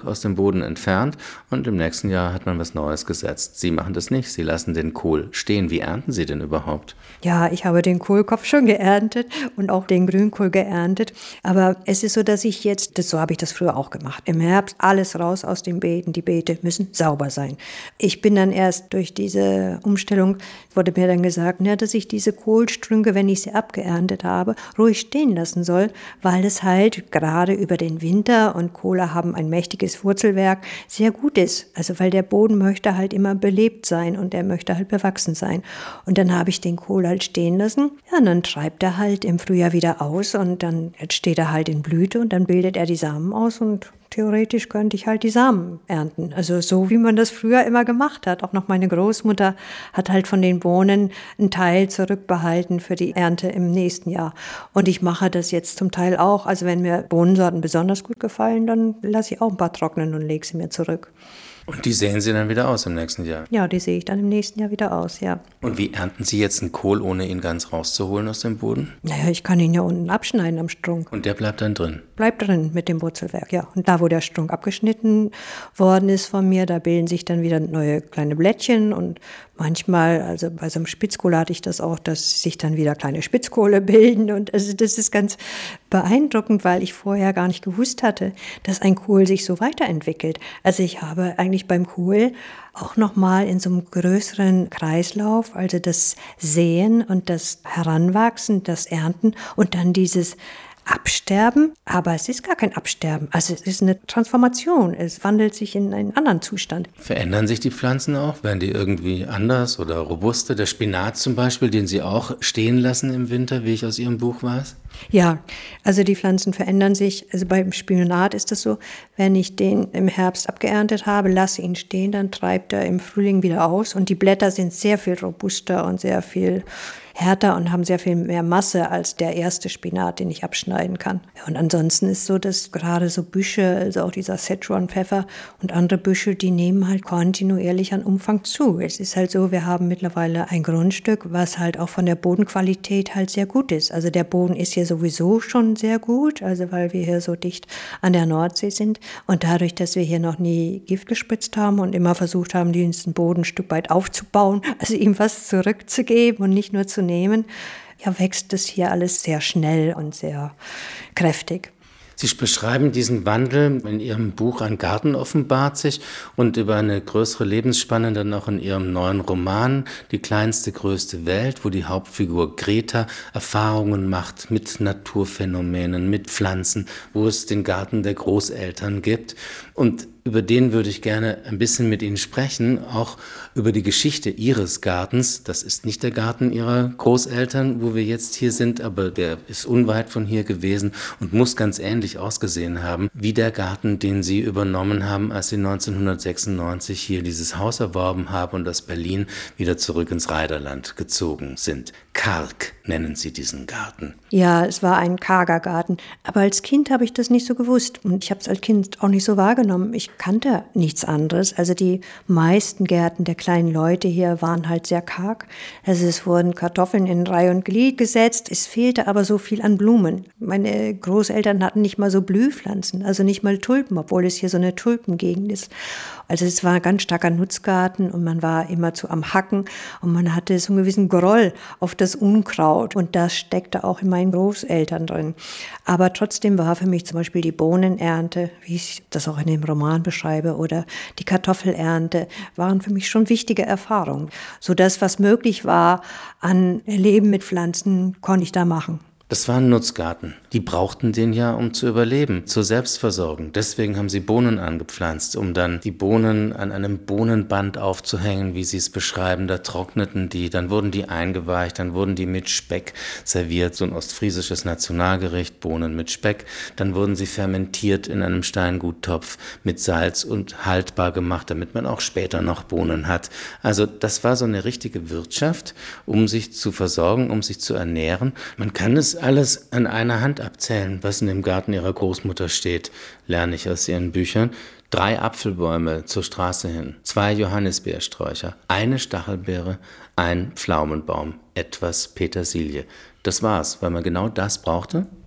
Speaker 4: Boden entfernt und im nächsten Jahr hat man was Neues gesetzt. Sie machen das nicht, Sie lassen den Kohl stehen. Wie ernten Sie denn überhaupt?
Speaker 5: Ja, ich habe den Kohlkopf schon geerntet und auch den Grünkohl geerntet. Aber es ist so, dass ich jetzt, das, so habe ich das früher auch gemacht, im Herbst alles raus aus den Beeten. Die Beete müssen sauber sein. Ich bin dann erst durch diese Umstellung, wurde mir dann gesagt, ja, dass ich diese Kohlstrünke, wenn ich sie abgeerntet habe, ruhig stehen lassen soll, weil es halt gerade über den Winter, und Kohle haben ein mächtiges Wurzelwerk, sehr gut ist. Also weil der Boden möchte halt immer belebt sein und er möchte halt bewachsen sein. Und dann habe ich den Kohl halt stehen lassen. Ja, und dann treibt er halt im Frühjahr wieder aus und dann steht er halt in Blüte und dann bildet er die Samen aus und theoretisch könnte ich halt die Samen ernten. Also so, wie man das früher immer gemacht hat. Auch noch meine Großmutter hat halt von den Bohnen einen Teil zurückbehalten für die Ernte im nächsten Jahr. Und ich mache das jetzt zum Teil auch. Also wenn mir Bohnensorten besonders gut gefallen, dann lasse ich auch ein paar trocknen und lege sie mir zurück.
Speaker 4: Und die säen Sie dann wieder aus im nächsten Jahr?
Speaker 5: Ja, die sehe ich dann im nächsten Jahr wieder aus, ja.
Speaker 4: Und wie ernten Sie jetzt einen Kohl, ohne ihn ganz rauszuholen aus dem Boden?
Speaker 5: Naja, ich kann ihn ja unten abschneiden am Strunk.
Speaker 4: Und der bleibt dann drin?
Speaker 5: Bleibt drin mit dem Wurzelwerk, ja. Und da, wo der Strunk abgeschnitten worden ist von mir, da bilden sich dann wieder neue kleine Blättchen und manchmal, also bei so einem Spitzkohl hatte ich das auch, dass sich dann wieder kleine Spitzkohle bilden und also das ist ganz beeindruckend, weil ich vorher gar nicht gewusst hatte, dass ein Kohl sich so weiterentwickelt. Also ich habe eigentlich beim Kohl auch nochmal in so einem größeren Kreislauf, also das Säen und das Heranwachsen, das Ernten und dann dieses Absterben, aber es ist gar kein Absterben. Also es ist eine Transformation. Es wandelt sich in einen anderen Zustand.
Speaker 4: Verändern sich die Pflanzen auch? Werden die irgendwie anders oder robuster? Der Spinat zum Beispiel, den Sie auch stehen lassen im Winter, wie ich aus Ihrem Buch weiß?
Speaker 5: Ja, also die Pflanzen verändern sich. Also beim Spinat ist es so, wenn ich den im Herbst abgeerntet habe, lasse ihn stehen, dann treibt er im Frühling wieder aus und die Blätter sind sehr viel robuster und sehr viel härter und haben sehr viel mehr Masse als der erste Spinat, den ich abschneiden kann. Ja, und ansonsten ist so, dass gerade so Büsche, also auch dieser Szechuan-Pfeffer und andere Büsche, die nehmen halt kontinuierlich an Umfang zu. Es ist halt so, wir haben mittlerweile ein Grundstück, was halt auch von der Bodenqualität halt sehr gut ist. Also der Boden ist hier sowieso schon sehr gut, also weil wir hier so dicht an der Nordsee sind. Und dadurch, dass wir hier noch nie Gift gespritzt haben und immer versucht haben, diesen Boden ein Stück weit aufzubauen, also ihm was zurückzugeben und nicht nur zu nehmen, ja, wächst es hier alles sehr schnell und sehr kräftig.
Speaker 4: Sie beschreiben diesen Wandel in Ihrem Buch Ein Garten offenbart sich und über eine größere Lebensspanne dann auch in Ihrem neuen Roman Die kleinste, größte Welt, wo die Hauptfigur Greta Erfahrungen macht mit Naturphänomenen, mit Pflanzen, wo es den Garten der Großeltern gibt. Und über den würde ich gerne ein bisschen mit Ihnen sprechen, auch über die Geschichte Ihres Gartens. Das ist nicht der Garten Ihrer Großeltern, wo wir jetzt hier sind, aber der ist unweit von hier gewesen und muss ganz ähnlich ausgesehen haben, wie der Garten, den Sie übernommen haben, als Sie neunzehnhundertsechsundneunzig hier dieses Haus erworben haben und aus Berlin wieder zurück ins Reiderland gezogen sind. Karg nennen Sie diesen Garten.
Speaker 5: Ja, es war ein karger Garten. Aber als Kind habe ich das nicht so gewusst. Und ich habe es als Kind auch nicht so wahrgenommen. Ich kannte nichts anderes. Also die meisten Gärten der kleinen Leute hier waren halt sehr karg. Also es wurden Kartoffeln in Reihe und Glied gesetzt. Es fehlte aber so viel an Blumen. Meine Großeltern hatten nicht mal so Blühpflanzen, also nicht mal Tulpen, obwohl es hier so eine Tulpengegend ist. Also es war ein ganz starker Nutzgarten und man war immer zu am Hacken und man hatte so einen gewissen Groll auf das Unkraut und das steckte auch in meinen Großeltern drin. Aber trotzdem war für mich zum Beispiel die Bohnenernte, wie ich das auch in dem Roman beschreibe, oder die Kartoffelernte, waren für mich schon wichtige Erfahrungen. So das, was möglich war an Leben mit Pflanzen, konnte ich da machen.
Speaker 4: Das war ein Nutzgarten. Die brauchten den ja, um zu überleben, zur Selbstversorgung. Deswegen haben sie Bohnen angepflanzt, um dann die Bohnen an einem Bohnenband aufzuhängen, wie sie es beschreiben. Da trockneten die, dann wurden die eingeweicht, dann wurden die mit Speck serviert, so ein ostfriesisches Nationalgericht, Bohnen mit Speck. Dann wurden sie fermentiert in einem Steinguttopf mit Salz und haltbar gemacht, damit man auch später noch Bohnen hat. Also das war so eine richtige Wirtschaft, um sich zu versorgen, um sich zu ernähren. Man kann es alles an einer Hand abzählen, was in dem Garten ihrer Großmutter steht, lerne ich aus ihren Büchern. Drei Apfelbäume zur Straße hin, zwei Johannisbeersträucher, eine Stachelbeere, ein Pflaumenbaum, etwas Petersilie. Das war's, weil man genau das brauchte?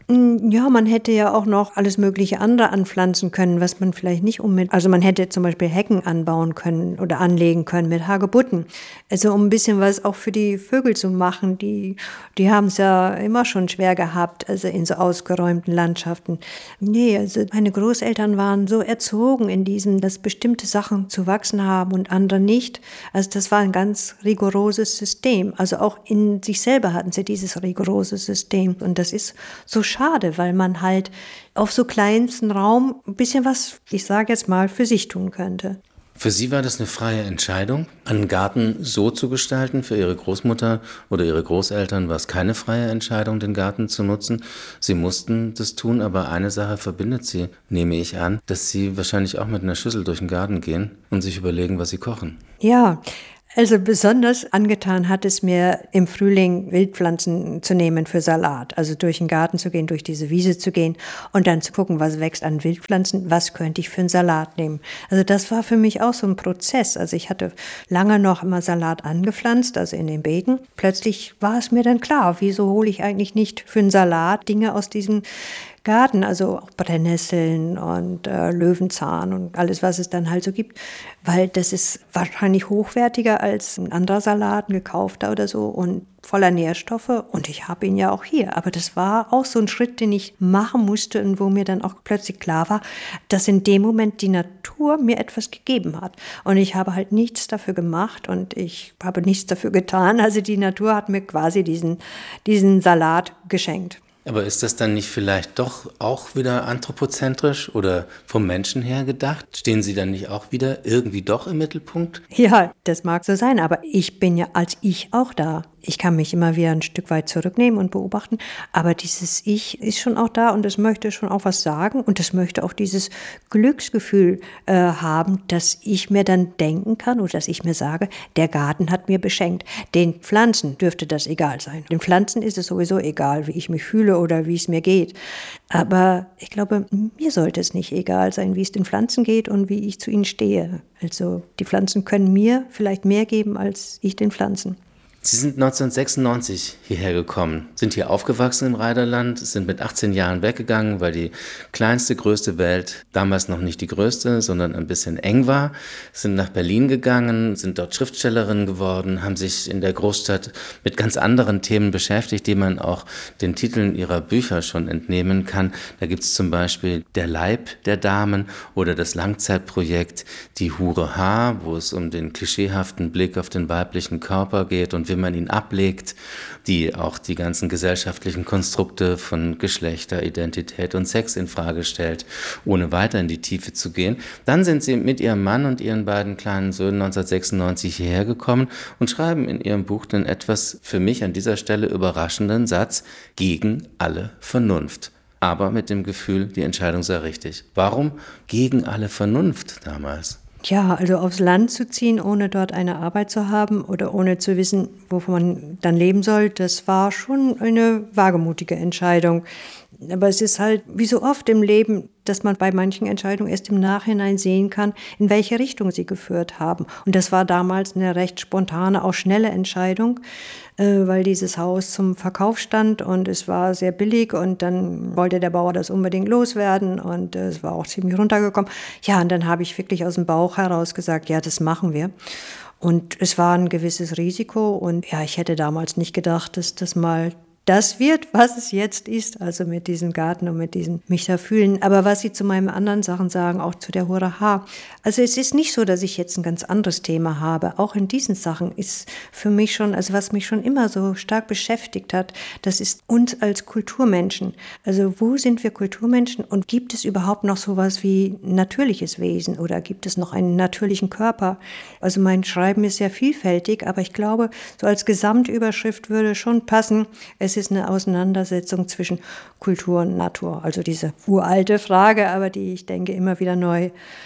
Speaker 5: Ja, man hätte ja auch noch alles mögliche andere anpflanzen können, was man vielleicht nicht unbedingt, also man hätte zum Beispiel Hecken anbauen können oder anlegen können mit Hagebutten. Also um ein bisschen was auch für die Vögel zu machen, die, die haben es ja immer schon schwer gehabt, also in so ausgeräumten Landschaften. Nee, also meine Großeltern waren so erzogen in diesem, dass bestimmte Sachen zu wachsen haben und andere nicht. Also das war ein ganz rigoroses System. Also auch in sich selber hatten sie dieses rigorose System. Und das ist so schade, weil man halt auf so kleinsten Raum ein bisschen was, ich sage jetzt mal, für sich tun könnte.
Speaker 4: Für Sie war das eine freie Entscheidung, einen Garten so zu gestalten. Für Ihre Großmutter oder Ihre Großeltern war es keine freie Entscheidung, den Garten zu nutzen. Sie mussten das tun, aber eine Sache verbindet Sie, nehme ich an, dass Sie wahrscheinlich auch mit einer Schüssel durch den Garten gehen und sich überlegen, was Sie kochen.
Speaker 5: Ja, also besonders angetan hat es mir, im Frühling Wildpflanzen zu nehmen für Salat. Also durch den Garten zu gehen, durch diese Wiese zu gehen und dann zu gucken, was wächst an Wildpflanzen, was könnte ich für einen Salat nehmen. Also das war für mich auch so ein Prozess. Also ich hatte lange noch immer Salat angepflanzt, also in den Beeten. Plötzlich war es mir dann klar, wieso hole ich eigentlich nicht für einen Salat Dinge aus diesem Garten, also auch Brennnesseln und äh, Löwenzahn und alles, was es dann halt so gibt, weil das ist wahrscheinlich hochwertiger als ein anderer Salat, ein gekaufter oder so und voller Nährstoffe und ich habe ihn ja auch hier. Aber das war auch so ein Schritt, den ich machen musste und wo mir dann auch plötzlich klar war, dass in dem Moment die Natur mir etwas gegeben hat. Und ich habe halt nichts dafür gemacht und ich habe nichts dafür getan. Also die Natur hat mir quasi diesen, diesen Salat geschenkt.
Speaker 4: Aber ist das dann nicht vielleicht doch auch wieder anthropozentrisch oder vom Menschen her gedacht? Stehen Sie dann nicht auch wieder irgendwie doch im Mittelpunkt?
Speaker 5: Ja, das mag so sein, aber ich bin ja als Ich auch da. Ich kann mich immer wieder ein Stück weit zurücknehmen und beobachten, aber dieses Ich ist schon auch da und es möchte schon auch was sagen und es möchte auch dieses Glücksgefühl äh, haben, dass ich mir dann denken kann oder dass ich mir sage, der Garten hat mir beschenkt. Den Pflanzen dürfte das egal sein. Den Pflanzen ist es sowieso egal, wie ich mich fühle oder wie es mir geht. Aber ich glaube, mir sollte es nicht egal sein, wie es den Pflanzen geht und wie ich zu ihnen stehe. Also die Pflanzen können mir vielleicht mehr geben als ich den Pflanzen.
Speaker 4: Sie sind neunzehnhundertsechsundneunzig hierher gekommen, sind hier aufgewachsen im Reiderland, sind mit achtzehn Jahren weggegangen, weil die kleinste, größte Welt damals noch nicht die größte, sondern ein bisschen eng war, sind nach Berlin gegangen, sind dort Schriftstellerin geworden, haben sich in der Großstadt mit ganz anderen Themen beschäftigt, die man auch den Titeln ihrer Bücher schon entnehmen kann. Da gibt es zum Beispiel Der Leib der Damen oder das Langzeitprojekt Die Hure H., wo es um den klischeehaften Blick auf den weiblichen Körper geht und wie man ihn ablegt, die auch die ganzen gesellschaftlichen Konstrukte von Geschlechter, Identität und Sex in Frage stellt, ohne weiter in die Tiefe zu gehen. Dann sind sie mit ihrem Mann und ihren beiden kleinen Söhnen neunzehnhundertsechsundneunzig hierher gekommen und schreiben in ihrem Buch den etwas für mich an dieser Stelle überraschenden Satz: gegen alle Vernunft. Aber mit dem Gefühl, die Entscheidung sei richtig. Warum gegen alle Vernunft damals?
Speaker 5: Ja, also aufs Land zu ziehen, ohne dort eine Arbeit zu haben oder ohne zu wissen, wovon man dann leben soll, das war schon eine wagemutige Entscheidung. Aber es ist halt, wie so oft im Leben, dass man bei manchen Entscheidungen erst im Nachhinein sehen kann, in welche Richtung sie geführt haben. Und das war damals eine recht spontane, auch schnelle Entscheidung, äh, weil dieses Haus zum Verkauf stand und es war sehr billig und dann wollte der Bauer das unbedingt loswerden und äh, es war auch ziemlich runtergekommen. Ja, und dann habe ich wirklich aus dem Bauch heraus gesagt, ja, das machen wir. Und es war ein gewisses Risiko und ja, ich hätte damals nicht gedacht, dass das mal das wird, was es jetzt ist, also mit diesem Garten und mit diesem mich da fühlen. Aber was Sie zu meinen anderen Sachen sagen, auch zu der Hure H. Also es ist nicht so, dass ich jetzt ein ganz anderes Thema habe. Auch in diesen Sachen ist für mich schon, also was mich schon immer so stark beschäftigt hat, das ist uns als Kulturmenschen. Also wo sind wir Kulturmenschen und gibt es überhaupt noch sowas wie natürliches Wesen oder gibt es noch einen natürlichen Körper? Also mein Schreiben ist sehr vielfältig, aber ich glaube, so als Gesamtüberschrift würde schon passen, es ist eine Auseinandersetzung zwischen Kultur und Natur. Also diese uralte Frage, aber die ich denke immer wieder neu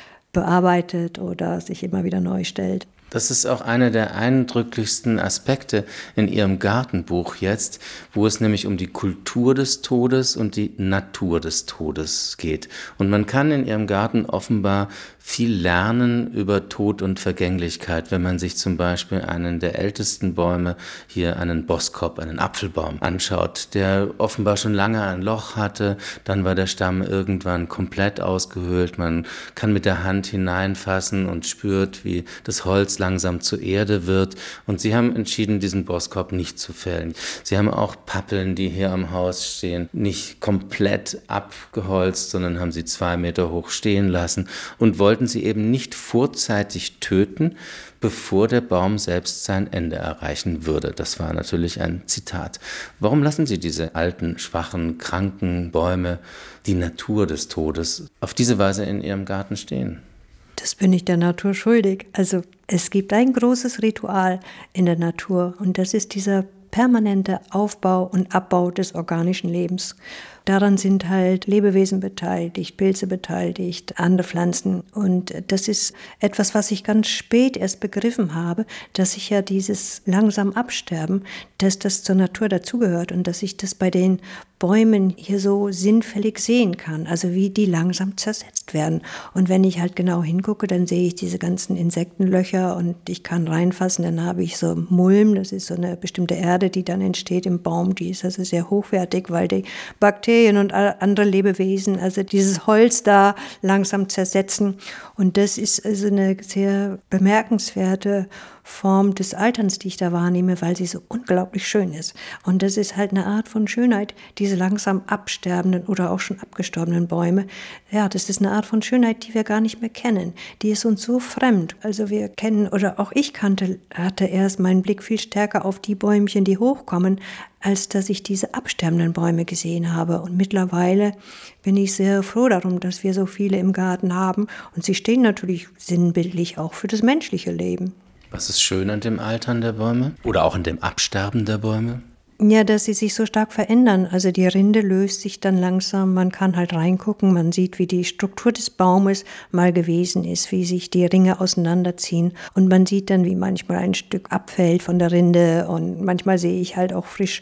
Speaker 5: bearbeitet oder sich immer wieder neu stellt.
Speaker 4: Das ist auch einer der eindrücklichsten Aspekte in Ihrem Gartenbuch jetzt, wo es nämlich um die Kultur des Todes und die Natur des Todes geht. Und man kann in Ihrem Garten offenbar viel lernen über Tod und Vergänglichkeit, wenn man sich zum Beispiel einen der ältesten Bäume, hier einen Boskop, einen Apfelbaum, anschaut, der offenbar schon lange ein Loch hatte, dann war der Stamm irgendwann komplett ausgehöhlt, man kann mit der Hand hineinfassen und spürt, wie das Holz langsam zur Erde wird, und sie haben entschieden, diesen Boskop nicht zu fällen. Sie haben auch Pappeln, die hier am Haus stehen, nicht komplett abgeholzt, sondern haben sie zwei Meter hoch stehen lassen und wollten sie eben nicht vorzeitig töten, bevor der Baum selbst sein Ende erreichen würde. Das war natürlich ein Zitat. Warum lassen Sie diese alten, schwachen, kranken Bäume, die Natur des Todes, auf diese Weise in Ihrem Garten stehen?
Speaker 5: Das bin ich der Natur schuldig. Also es gibt ein großes Ritual in der Natur, und das ist dieser permanente Aufbau und Abbau des organischen Lebens. Daran sind halt Lebewesen beteiligt, Pilze beteiligt, andere Pflanzen. Und das ist etwas, was ich ganz spät erst begriffen habe, dass ich ja dieses langsam Absterben, dass das zur Natur dazugehört und dass ich das bei den Bäumen hier so sinnfällig sehen kann, also wie die langsam zersetzt werden. Und wenn ich halt genau hingucke, dann sehe ich diese ganzen Insektenlöcher und ich kann reinfassen, dann habe ich so Mulm, das ist so eine bestimmte Erde, die dann entsteht im Baum, die ist also sehr hochwertig, weil die Bakterien und andere Lebewesen, also dieses Holz da langsam zersetzen. Und das ist also eine sehr bemerkenswerte Form des Alterns, die ich da wahrnehme, weil sie so unglaublich schön ist. Und das ist halt eine Art von Schönheit, diese langsam absterbenden oder auch schon abgestorbenen Bäume. Ja, das ist eine Art von Schönheit, die wir gar nicht mehr kennen. Die ist uns so fremd. Also wir kennen, oder auch ich kannte, hatte erst meinen Blick viel stärker auf die Bäumchen, die hochkommen, als dass ich diese absterbenden Bäume gesehen habe. Und mittlerweile bin ich sehr froh darum, dass wir so viele im Garten haben. Und sie stehen natürlich sinnbildlich auch für das menschliche Leben.
Speaker 4: Was ist schön an dem Altern der Bäume oder auch an dem Absterben der Bäume?
Speaker 5: Ja, dass sie sich so stark verändern. Also die Rinde löst sich dann langsam, man kann halt reingucken, man sieht, wie die Struktur des Baumes mal gewesen ist, wie sich die Ringe auseinanderziehen, und man sieht dann, wie manchmal ein Stück abfällt von der Rinde, und manchmal sehe ich halt auch frisch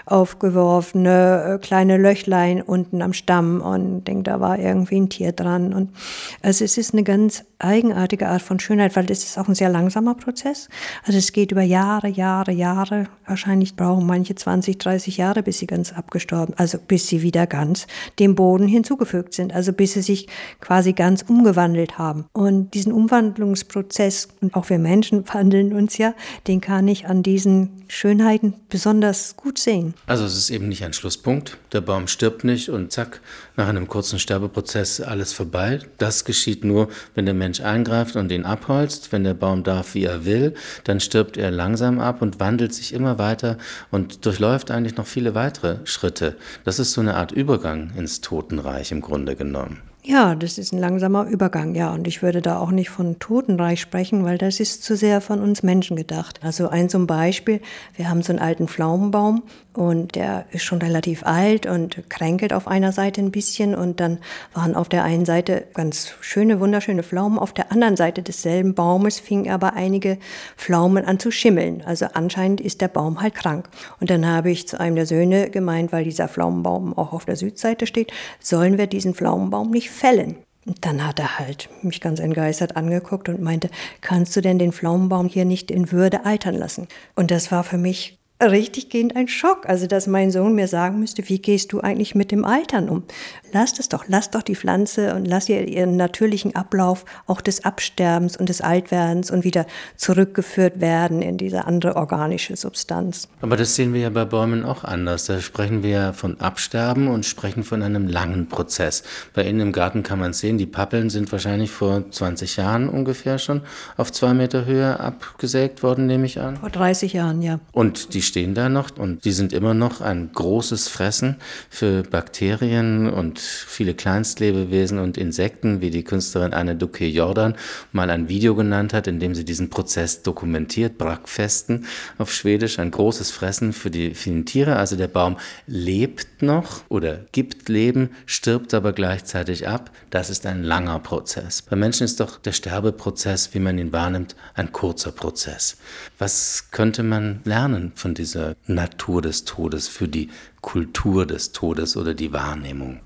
Speaker 5: aufgeworfene kleine Löchlein unten am Stamm und denke, da war irgendwie ein Tier dran. Und also es ist eine ganz eigenartige Art von Schönheit, weil das ist auch ein sehr langsamer Prozess. Also es geht über Jahre, Jahre, Jahre. Wahrscheinlich brauchen manche zwanzig, dreißig Jahre, bis sie ganz abgestorben, also bis sie wieder ganz dem Boden hinzugefügt sind, also bis sie sich quasi ganz umgewandelt haben. Und diesen Umwandlungsprozess, und auch wir Menschen wandeln uns ja, den kann ich an diesen Schönheiten besonders gut sehen.
Speaker 4: Also es ist eben nicht ein Schlusspunkt. Der Baum stirbt nicht und zack, nach einem kurzen Sterbeprozess alles vorbei. Das geschieht nur, wenn der Mensch eingreift und ihn abholzt. Wenn der Baum darf, wie er will, dann stirbt er langsam ab und wandelt sich immer weiter und durchläuft eigentlich noch viele weitere Schritte. Das ist so eine Art Übergang ins Totenreich im Grunde genommen.
Speaker 5: Ja, das ist ein langsamer Übergang, ja. Und ich würde da auch nicht von Totenreich sprechen, weil das ist zu sehr von uns Menschen gedacht. Also ein zum Beispiel, wir haben so einen alten Pflaumenbaum und der ist schon relativ alt und kränkelt auf einer Seite ein bisschen, und dann waren auf der einen Seite ganz schöne, wunderschöne Pflaumen, auf der anderen Seite desselben Baumes fingen aber einige Pflaumen an zu schimmeln. Also anscheinend ist der Baum halt krank. Und dann habe ich zu einem der Söhne gemeint, weil dieser Pflaumenbaum auch auf der Südseite steht, sollen wir diesen Pflaumenbaum nicht fällen. Und dann hat er halt mich ganz entgeistert angeguckt und meinte, kannst du denn den Pflaumenbaum hier nicht in Würde altern lassen? Und das war für mich richtig gehend ein Schock, also dass mein Sohn mir sagen müsste, wie gehst du eigentlich mit dem Altern um? Lass es doch, lass doch die Pflanze und lass ihr ihren natürlichen Ablauf auch des Absterbens und des Altwerdens und wieder zurückgeführt werden in diese andere organische Substanz.
Speaker 4: Aber das sehen wir ja bei Bäumen auch anders. Da sprechen wir ja von Absterben und sprechen von einem langen Prozess. Bei Ihnen im Garten kann man sehen, die Pappeln sind wahrscheinlich vor zwanzig Jahren ungefähr schon auf zwei Meter Höhe abgesägt worden, nehme ich an.
Speaker 5: Vor dreißig Jahren, ja.
Speaker 4: Und die stehen da noch und die sind immer noch ein großes Fressen für Bakterien und viele Kleinstlebewesen und Insekten, wie die Künstlerin Anne Duque Jordan mal ein Video genannt hat, in dem sie diesen Prozess dokumentiert, Brackfesten auf Schwedisch, ein großes Fressen für die vielen Tiere. Also der Baum lebt noch oder gibt Leben, stirbt aber gleichzeitig ab. Das ist ein langer Prozess. Bei Menschen ist doch der Sterbeprozess, wie man ihn wahrnimmt, ein kurzer Prozess. Was könnte man lernen von dieser Natur des Todes für die Kultur des Todes oder die Wahrnehmung?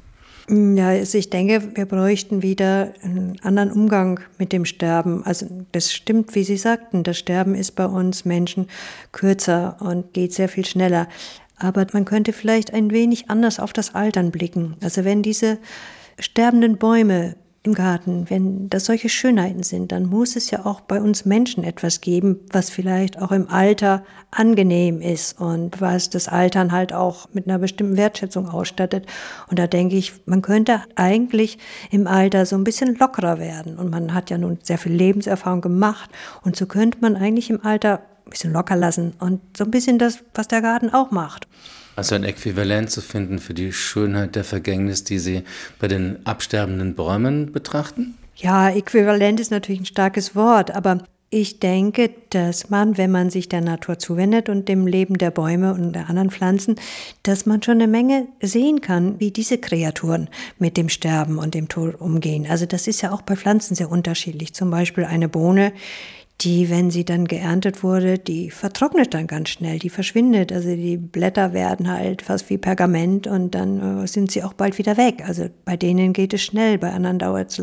Speaker 5: Ja, also ich denke, wir bräuchten wieder einen anderen Umgang mit dem Sterben. Also das stimmt, wie Sie sagten, das Sterben ist bei uns Menschen kürzer und geht sehr viel schneller. Aber man könnte vielleicht ein wenig anders auf das Altern blicken. Also wenn diese sterbenden Bäume im Garten, wenn das solche Schönheiten sind, dann muss es ja auch bei uns Menschen etwas geben, was vielleicht auch im Alter angenehm ist und was das Altern halt auch mit einer bestimmten Wertschätzung ausstattet. Und da denke ich, man könnte eigentlich im Alter so ein bisschen lockerer werden. Und man hat ja nun sehr viel Lebenserfahrung gemacht. Und so könnte man eigentlich im Alter ein bisschen locker lassen und so ein bisschen das, was der Garten auch macht.
Speaker 4: Also ein Äquivalent zu finden für die Schönheit der Vergängnis, die Sie bei den absterbenden Bäumen betrachten?
Speaker 5: Ja, Äquivalent ist natürlich ein starkes Wort, aber ich denke, dass man, wenn man sich der Natur zuwendet und dem Leben der Bäume und der anderen Pflanzen, dass man schon eine Menge sehen kann, wie diese Kreaturen mit dem Sterben und dem Tod umgehen. Also das ist ja auch bei Pflanzen sehr unterschiedlich. Zum Beispiel eine Bohne, die, wenn sie dann geerntet wurde, die vertrocknet dann ganz schnell, die verschwindet. Also die Blätter werden halt fast wie Pergament und dann äh, sind sie auch bald wieder weg. Also bei denen geht es schnell, bei anderen dauert es